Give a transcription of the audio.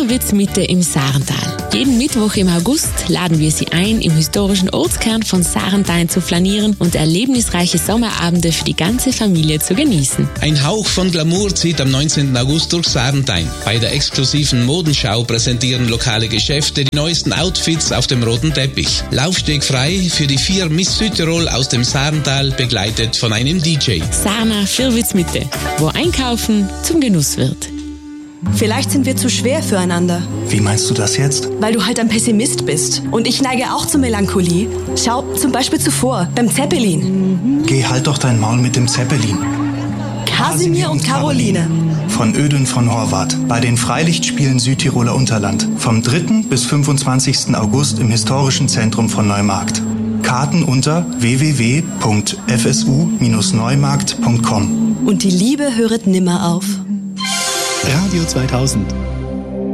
Vierwitz Mitte im Sarental. Jeden Mittwoch im August laden wir Sie ein, im historischen Ortskern von Sarentain zu flanieren und erlebnisreiche Sommerabende für die ganze Familie zu genießen. Ein Hauch von Glamour zieht am 19. August durch Sarentain. Bei der exklusiven Modenschau präsentieren lokale Geschäfte die neuesten Outfits auf dem roten Teppich. Laufsteg frei für die 4 Miss Südtirol aus dem Sarental, begleitet von einem DJ. Sarna Vierwitz Mitte, wo Einkaufen zum Genuss wird. Vielleicht sind wir zu schwer füreinander. Wie meinst du das jetzt? Weil du halt ein Pessimist bist. Und ich neige auch zur Melancholie. Schau zum Beispiel zuvor, beim Zeppelin. Geh halt doch dein Maul mit dem Zeppelin. Kasimir und Caroline. Von Ödön von Horvath bei den Freilichtspielen Südtiroler Unterland. Vom 3. bis 25. August im historischen Zentrum von Neumarkt. Karten unter www.fsu-neumarkt.com. Und die Liebe höret nimmer auf. Radio 2000